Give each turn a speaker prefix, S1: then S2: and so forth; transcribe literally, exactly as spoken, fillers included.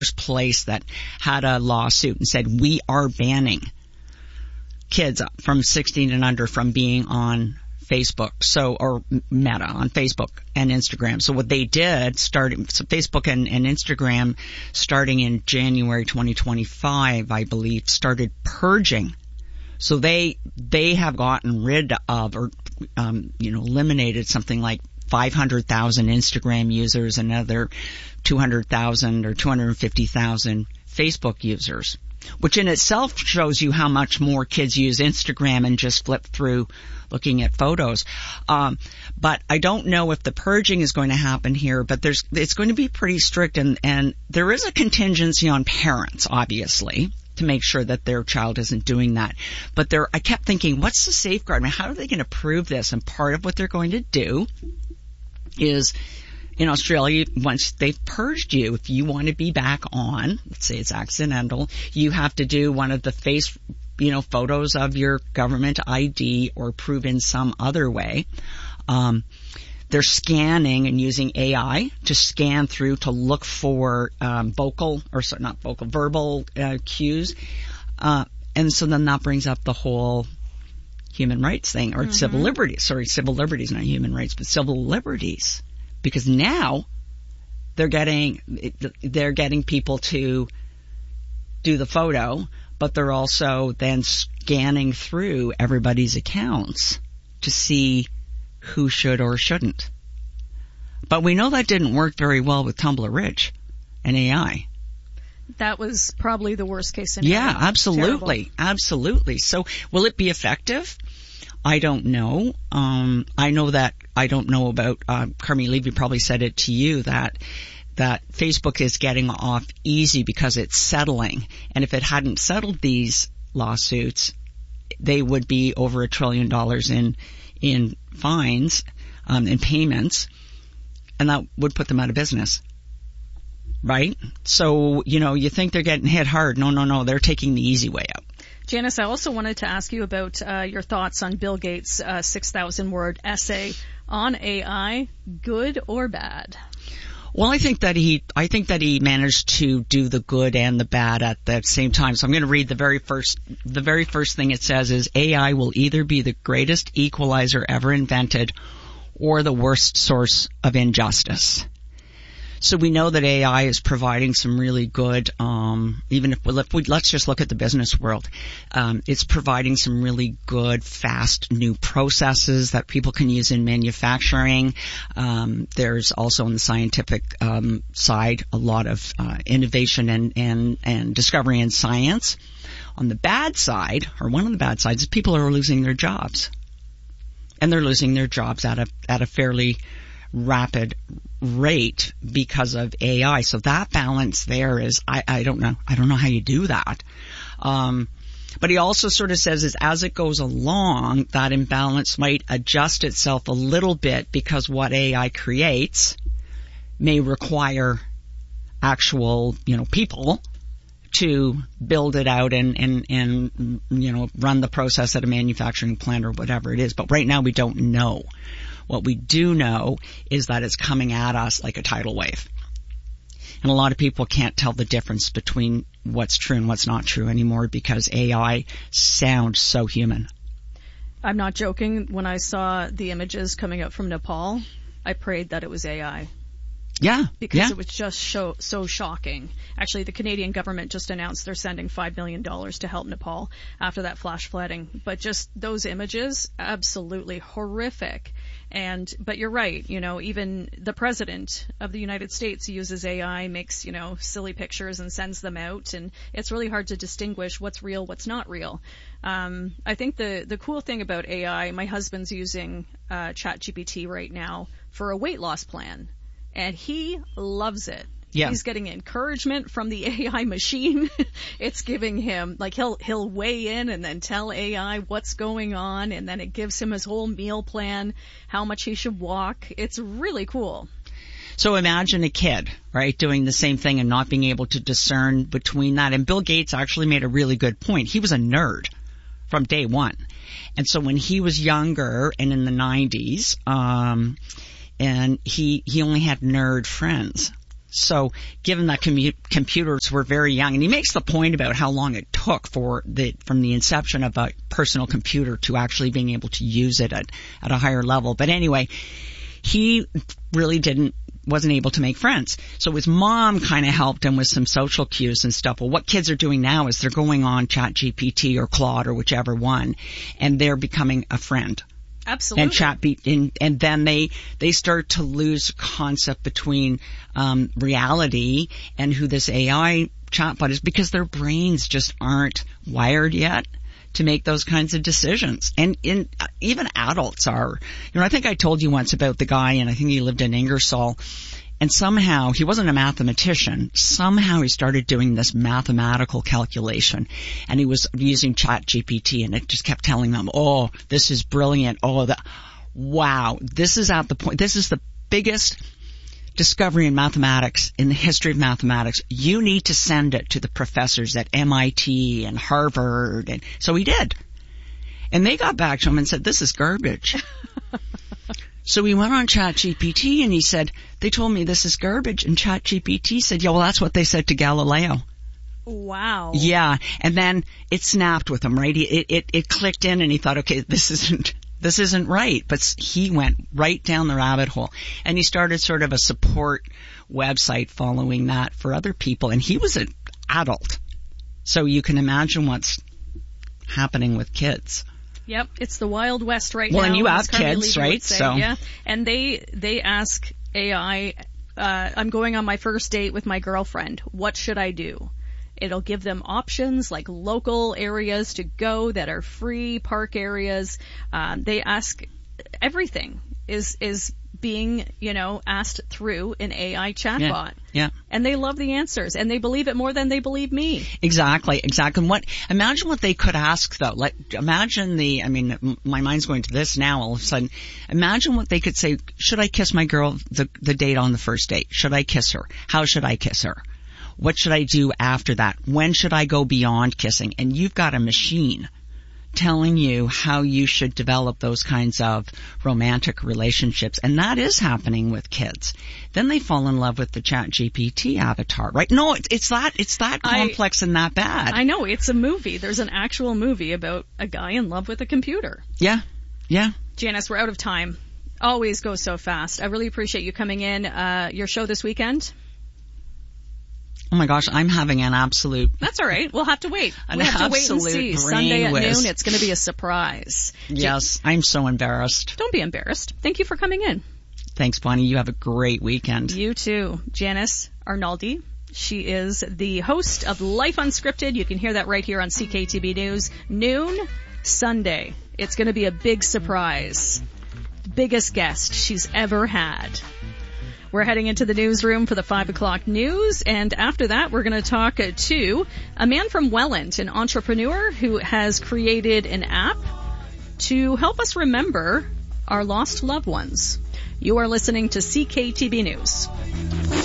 S1: place that had a lawsuit and said, we are banning kids from sixteen and under from being on Facebook, so, or Meta on Facebook and Instagram. So what they did, starting, so Facebook and, and Instagram, starting in January twenty twenty-five, I believe, started purging. So they, they have gotten rid of, or, um, you know, eliminated something like five hundred thousand Instagram users, another two hundred thousand or two hundred fifty thousand Facebook users, which in itself shows you how much more kids use Instagram and just flip through looking at photos. Um, but I don't know if the purging is going to happen here, but there's, it's going to be pretty strict, and, and there is a contingency on parents, obviously, to make sure that their child isn't doing that. But there, I kept thinking, what's the safeguard? I mean, how are they going to prove this? And part of what they're going to do is, in Australia, once they've purged you, if you want to be back on, let's say it's accidental, you have to do one of the face, you know, photos of your government I D or prove in some other way. Um, they're scanning and using A I to scan through to look for um, vocal, or sorry, not vocal, verbal uh, cues. Uh, and so then that brings up the whole human rights thing, or mm-hmm. civil liberties. Sorry, civil liberties, not human rights, but civil liberties. Because now they're getting they're getting people to do the photo, but they're also then scanning through everybody's accounts to see who should or shouldn't. But we know that didn't work very well with Tumblr Ridge and A I.
S2: That was probably the worst case scenario.
S1: Yeah, absolutely.
S2: Terrible.
S1: Absolutely. So will it be effective? I don't know. Um, I know that I don't know about, uh, Carmi Levy probably said it to you, that, that Facebook is getting off easy because it's settling. And if it hadn't settled these lawsuits, they would be over a trillion dollars in, in fines, um, in payments, and that would put them out of business. Right? So, you know, you think they're getting hit hard. No, no, no. They're taking the easy way out.
S2: Janice, I also wanted to ask you about uh, your thoughts on Bill Gates' uh, six thousand word essay on A I, good or bad?
S1: Well, I think that he, I think that he managed to do the good and the bad at the same time. So I'm going to read the very first, the very first thing it says is A I will either be the greatest equalizer ever invented or the worst source of injustice. So we know that A I is providing some really good, um, even if we, if we let's just look at the business world. Um, it's providing some really good, fast, new processes that people can use in manufacturing. Um, there's also on the scientific um, side a lot of uh, innovation and, and, and discovery in science. On the bad side, or one of the bad sides, is people are losing their jobs, and they're losing their jobs at a at a fairly rapid rate because of A I. So that balance there is, I, I don't know. I don't know how you do that. Um, but he also sort of says is as it goes along, that imbalance might adjust itself a little bit because what A I creates may require actual, you know, people to build it out and, and, and, you know, run the process at a manufacturing plant or whatever it is. But right now we don't know. What we do know is that it's coming at us like a tidal wave. And a lot of people can't tell the difference between what's true and what's not true anymore because A I sounds so human.
S2: I'm not joking. When I saw the images coming up from Nepal, I prayed that it was A I.
S1: Yeah.
S2: Because
S1: yeah.
S2: it was just so, so shocking. Actually, the Canadian government just announced they're sending five million dollars to help Nepal after that flash flooding. But just those images, absolutely horrific. And, but you're right, you know, even the president of the United States uses A I, makes, you know, silly pictures and sends them out. And it's really hard to distinguish what's real, what's not real. Um, I think the, the cool thing about A I, my husband's using, uh, ChatGPT right now for a weight loss plan. And he loves it. Yeah. He's getting encouragement from the A I machine. It's giving him, like, he'll, he'll weigh in and then tell A I what's going on, and then it gives him his whole meal plan, how much he should walk. It's really cool.
S1: So imagine a kid, right, doing the same thing and not being able to discern between that. And Bill Gates actually made a really good point. He was a nerd from day one. And so when he was younger and in the nineties, um, and he, he only had nerd friends. So given that commu- computers were very young, and he makes the point about how long it took for the, from the inception of a personal computer to actually being able to use it at, at a higher level. But anyway, he really didn't, wasn't able to make friends. So his mom kind of helped him with some social cues and stuff. Well, what kids are doing now is they're going on ChatGPT or Claude or whichever one, and they're becoming a friend.
S2: Absolutely.
S1: And chat be, and, and then they, they start to lose concept between, um, reality and who this A I chatbot is, because their brains just aren't wired yet to make those kinds of decisions. And in, uh, even adults are, you know, I think I told you once about the guy, and I think he lived in Ingersoll, and somehow, he wasn't a mathematician, somehow he started doing this mathematical calculation, and he was using ChatGPT, and it just kept telling them, oh, this is brilliant, oh, that, wow, this is at the point, this is the biggest discovery in mathematics, in the history of mathematics. You need to send it to the professors at M I T and Harvard, and so he did. And they got back to him and said, this is garbage. So he went on ChatGPT and he said, they told me this is garbage. And ChatGPT said, yeah, well, that's what they said to Galileo.
S2: Wow.
S1: Yeah. And then it snapped with him, right? It, it, it clicked in and he thought, okay, this isn't, this isn't right. But he went right down the rabbit hole, and he started sort of a support website following that for other people. And he was an adult. So you can imagine what's happening with kids.
S2: Yep, it's the Wild West right
S1: well,
S2: now.
S1: Well, and you
S2: have
S1: kids, right?
S2: Say,
S1: so
S2: yeah, and they they ask A I, uh, I'm going on my first date with my girlfriend. What should I do? It'll give them options like local areas to go that are free, park areas. Um, they ask everything is is being, you know, asked through an A I chatbot.
S1: Yeah, yeah.
S2: And they love the answers, and they believe it more than they believe me.
S1: Exactly, exactly. And what, imagine what they could ask though. Like, imagine the, I mean, m- my mind's going to this now all of a sudden. Imagine what they could say, should I kiss my girl the, the date on the first date? Should I kiss her? How should I kiss her? What should I do after that? When should I go beyond kissing? And you've got a machine telling you how you should develop those kinds of romantic relationships. And that is happening with kids. Then they fall in love with the ChatGPT avatar, right? No, it's, it's that, it's that complex I, and that bad.
S2: I know, it's a movie. There's an actual movie about a guy in love with a computer.
S1: Yeah, yeah.
S2: Janice, we're out of time. Always goes so fast. I really appreciate you coming in. Uh, your show this weekend?
S1: Oh my gosh, I'm having an absolute...
S2: That's all right. We'll have to wait.
S1: An
S2: we'll have to wait and see. Sunday at
S1: whiz.
S2: noon, it's going to be a surprise.
S1: Yes, I'm so embarrassed.
S2: Don't be embarrassed. Thank you for coming in.
S1: Thanks, Bonnie. You have a great weekend.
S2: You too. Janice Arnaldi. She is the host of Life Unscripted. You can hear that right here on C K T B News. Noon, Sunday. It's going to be a big surprise. Biggest guest she's ever had. We're heading into the newsroom for the five o'clock news, and after that we're going to talk to a man from Welland, an entrepreneur who has created an app to help us remember our lost loved ones. You are listening to C K T B News.